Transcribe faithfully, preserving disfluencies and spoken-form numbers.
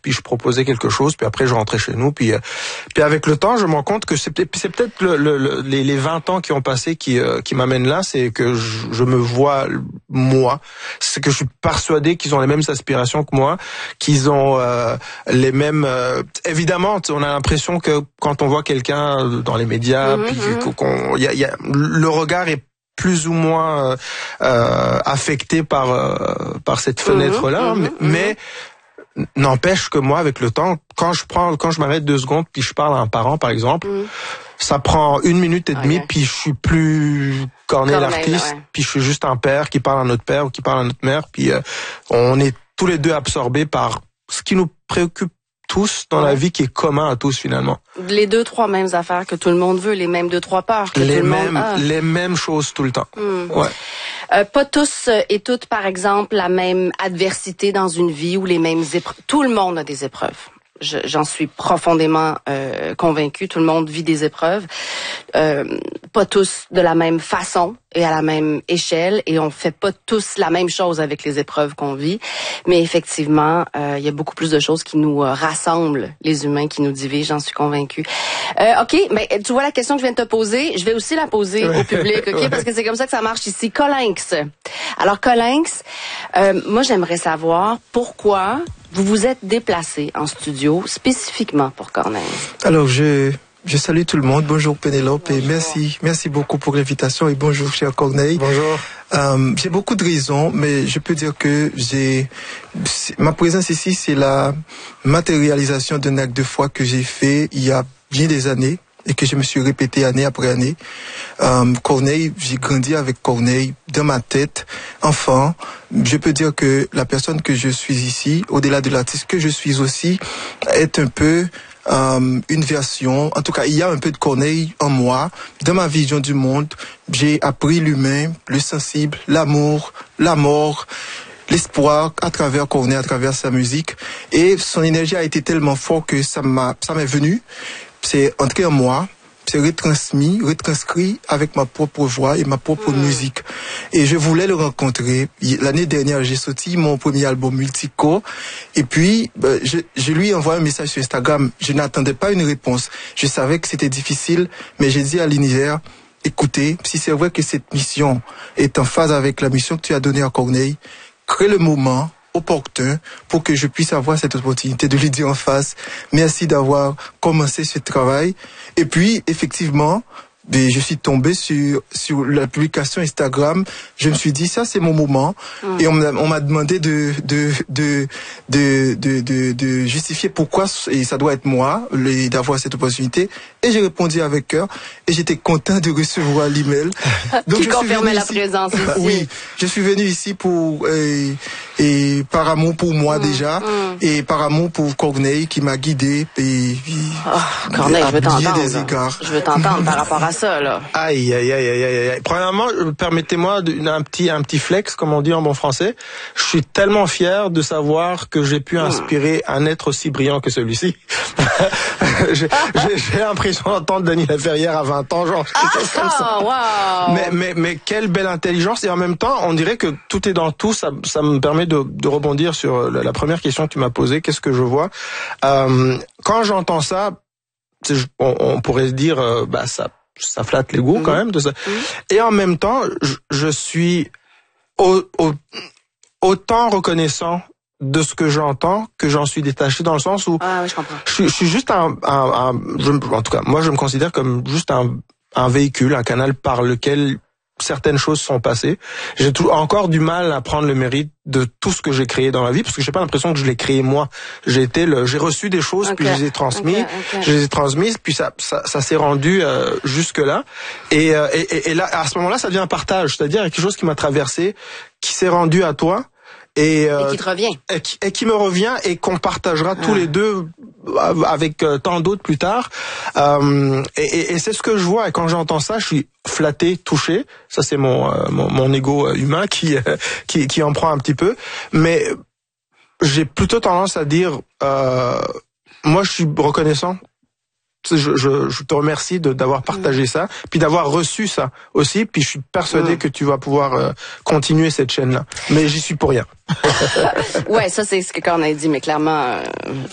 puis je proposais quelque chose, puis après je rentrais chez nous, puis euh, puis avec le temps, je me rends compte que c'est peut-être c'est peut-être le, le, le, les, les vingt ans qui ont passé qui euh, qui m'amènent là, c'est que je, je me vois moi, c'est que je suis persuadé qu'ils ont les mêmes aspirations que moi, qu'ils ont euh, les mêmes euh, évidemment, on a l'impression que quand on voit quelqu'un dans les médias, mmh, puis mmh. qu'on il y a, y a le regard est plus ou moins euh, euh, affecté par euh, par cette fenêtre là, mmh, mmh, mais mmh. n'empêche que moi, avec le temps, quand je prends, quand je m'arrête deux secondes, puis je parle à un parent, par exemple, mmh. ça prend une minute et demie, okay. puis je suis plus Corneille l'artiste, ouais. puis je suis juste un père qui parle à notre père ou qui parle à notre mère, puis euh, on est tous les deux absorbés par ce qui nous préoccupe tous dans ouais. la vie, qui est commun à tous finalement. Les deux, trois mêmes affaires que tout le monde veut, les mêmes deux, trois peurs que les tout le mêmes, monde a. Les mêmes choses tout le temps. Mmh. Ouais. Euh, pas tous et toutes, par exemple, la même adversité dans une vie ou les mêmes épreuves. Tout le monde a des épreuves. Je, j'en suis profondément euh, convaincue. Tout le monde vit des épreuves. Euh, pas tous de la même façon et à la même échelle. Et on fait pas tous la même chose avec les épreuves qu'on vit. Mais effectivement, euh, il y a beaucoup plus de choses qui nous euh, rassemblent, les humains, qui nous divisent. J'en suis convaincue. Euh, OK, mais tu vois la question que je viens de te poser, je vais aussi la poser au public, OK? Ouais. Parce que c'est comme ça que ça marche ici. Colinx. Alors, Colinx, euh, moi, j'aimerais savoir pourquoi vous vous êtes déplacé en studio spécifiquement pour Corneille. Alors, je, je salue tout le monde. Bonjour Pénélope bonjour. Et merci, merci beaucoup pour l'invitation et bonjour cher Corneille. Bonjour. Euh, j'ai beaucoup de raisons, mais je peux dire que j'ai ma présence ici, c'est la matérialisation d'un acte de foi que j'ai fait il y a bien des années et que je me suis répété année après année. Euh, Corneille, j'ai grandi avec Corneille dans ma tête, enfant. Je peux dire que la personne que je suis ici, au-delà de l'artiste que je suis aussi, est un peu euh, une version, en tout cas, il y a un peu de Corneille en moi. Dans ma vision du monde, j'ai appris l'humain, le sensible, l'amour, la mort, l'espoir à travers Corneille, à travers sa musique. Et son énergie a été tellement forte que ça m'a, ça m'est venu. C'est entré en moi, c'est retransmis, retranscrit avec ma propre voix et ma propre mmh. musique. Et je voulais le rencontrer. L'année dernière, j'ai sorti mon premier album Multico. Et puis, ben, je, je lui envoie un message sur Instagram. Je n'attendais pas une réponse. Je savais que c'était difficile, mais j'ai dit à l'univers, écoutez, si c'est vrai que cette mission est en phase avec la mission que tu as donnée à Corneille, crée le moment opportun pour que je puisse avoir cette opportunité de lui dire en face merci d'avoir commencé ce travail. Et puis effectivement, je suis tombé sur sur la publication Instagram. Je me suis dit ça c'est mon moment mmh. et on m'a, on m'a demandé de de de de de de, de justifier pourquoi et ça doit être moi les, d'avoir cette opportunité et j'ai répondu avec cœur et j'étais content de recevoir l'email. Donc qui confirmait la présence ici. Oui, je suis venu ici pour et, et par amour pour moi mmh, déjà mmh. et par amour pour Corneille qui m'a guidé et, et oh, Corneille, je veux t'entendre. Des égards. Je veux t'entendre par rapport à ça là. Aïe aïe aïe aïe aïe aïe. Premièrement, permettez-moi un petit un petit flex comme on dit en bon français. Je suis tellement fier de savoir que j'ai pu inspirer mmh. un être aussi brillant que celui-ci. j'ai, j'ai, j'ai l'impression d'entendre Dany Laferrière à vingt ans, genre ah, quelque chose comme ça. Wow. Mais mais mais quelle belle intelligence et en même temps, on dirait que tout est dans tout. Ça ça me permet de de rebondir sur la, la première question que tu m'as posée. Qu'est-ce que je vois euh, quand j'entends ça? On, on pourrait se dire, euh, bah ça. ça flatte l'ego mmh. quand même de ça. Mmh. Et en même temps, je, je suis au, au, autant reconnaissant de ce que j'entends que j'en suis détaché dans le sens où ah, oui, je, comprends. je, je suis juste un, un, un je, en tout cas, moi je me considère comme juste un, un véhicule, un canal par lequel certaines choses sont passées. J'ai tout, encore du mal à prendre le mérite de tout ce que j'ai créé dans la vie parce que j'ai pas l'impression que je l'ai créé moi. J'ai été le, j'ai reçu des choses okay. puis je les ai transmises, okay, okay. je les ai transmises puis ça, ça, ça s'est rendu euh, jusque là. Et, euh, et, et là, à ce moment-là, ça devient un partage, c'est-à-dire quelque chose qui m'a traversé, qui s'est rendu à toi. Et, euh, et qui te revient. Et qui, et qui me revient et qu'on partagera ah. tous les deux avec euh, tant d'autres plus tard. Euh, et, et, et c'est ce que je vois. Et quand j'entends ça, je suis flatté, touché. Ça, c'est mon euh, mon, mon ego humain qui, euh, qui qui en prend un petit peu. Mais j'ai plutôt tendance à dire, euh, moi, je suis reconnaissant. Je, je, je te remercie de, d'avoir partagé mmh. ça, puis d'avoir reçu ça aussi, puis je suis persuadé mmh. que tu vas pouvoir euh, continuer cette chaîne-là. Mais j'y suis pour rien. Ouais, ça c'est ce que Corneille dit, mais clairement, euh,